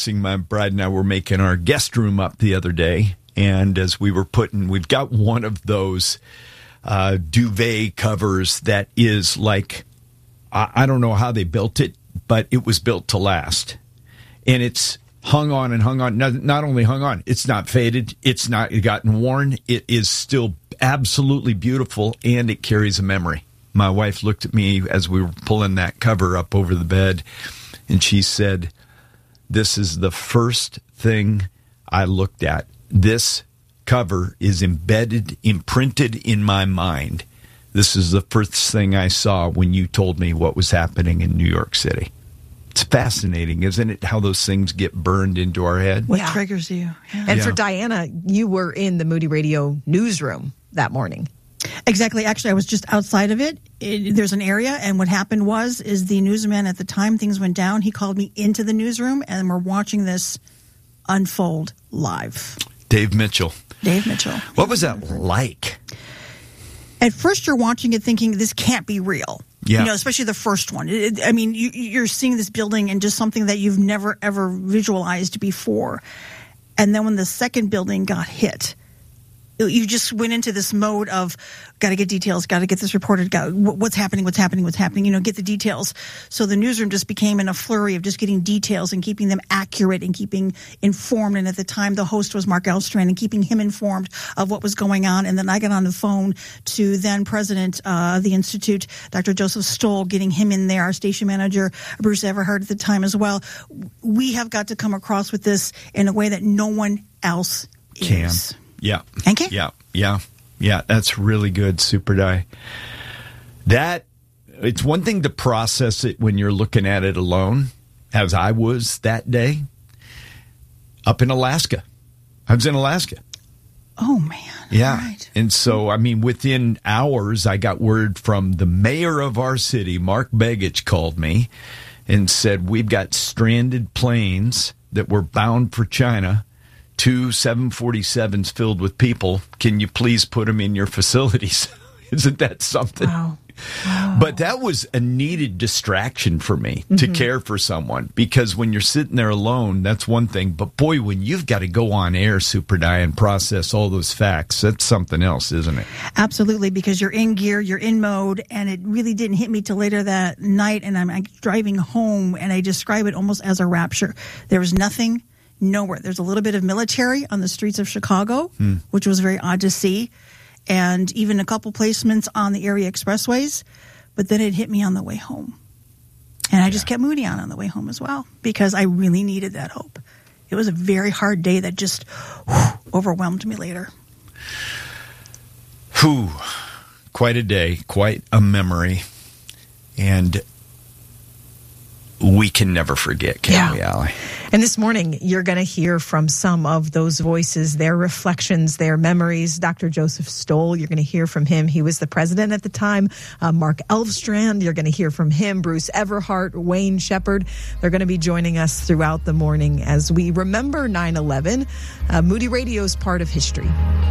fixing, my bride and I were making our guest room up the other day. And as we were we've got one of those duvet covers that is like, I don't know how they built it, but it was built to last. And it's hung on and hung on. Not only hung on, it's not faded. It's not gotten worn. It is still absolutely beautiful, and it carries a memory. My wife looked at me as we were pulling that cover up over the bed, and she said, "This is the first thing I looked at. This cover is imprinted in my mind. This is the first thing I saw when you told me what was happening in New York City." It's fascinating, isn't it, how those things get burned into our head? What triggers you? Yeah. And for Diana, you were in the Moody Radio newsroom that morning. Exactly. Actually, I was just outside of it. There's an area, and what happened is the newsman at the time, things went down. He called me into the newsroom, and we're watching this unfold live. Dave Mitchell. What was that like? At first, you're watching it thinking, this can't be real. Yeah. You know, especially the first one. You're seeing this building and just something that you've never, ever visualized before. And then when the second building got hit, you just went into this mode of got to get details, got to get this reported, what's happening, get the details. So the newsroom just became in a flurry of just getting details and keeping them accurate and keeping informed. And at the time, the host was Mark Elstrand, and keeping him informed of what was going on. And then I got on the phone to then President of the Institute, Dr. Joseph Stoll, getting him in there, our station manager, Bruce Everhart at the time as well. We have got to come across with this in a way that no one else is. Yeah. Okay. Yeah. That's really good, Super Di. It's one thing to process it when you're looking at it alone, as I was that day up in Alaska. I was in Alaska. Oh, man. Yeah. Right. And so, within hours, I got word from the mayor of our city, Mark Begich, called me and said, we've got stranded planes that were bound for China. 2 747s filled with people. Can you please put them in your facilities? Isn't that something? Wow. But that was a needed distraction for me to care for someone, because when you're sitting there alone, that's one thing. But boy, when you've got to go on air, Super Di, and process all those facts, that's something else, isn't it? Absolutely, because you're in gear, you're in mode, and it really didn't hit me till later that night. And I'm driving home, and I describe it almost as a rapture. There was nothing. Nowhere. There's a little bit of military on the streets of Chicago, which was very odd to see, and even a couple placements on the area expressways. But then it hit me on the way home. And I just kept Moody on the way home as well, because I really needed that hope. It was a very hard day that just overwhelmed me later. Quite a day, quite a memory. And we can never forget, can we, Allie? And this morning, you're going to hear from some of those voices, their reflections, their memories. Dr. Joseph Stoll, you're going to hear from him. He was the president at the time. Mark Elstrand, you're going to hear from him. Bruce Everhart, Wayne Shepard. They're going to be joining us throughout the morning as we remember 9/11. Moody Radio is part of history.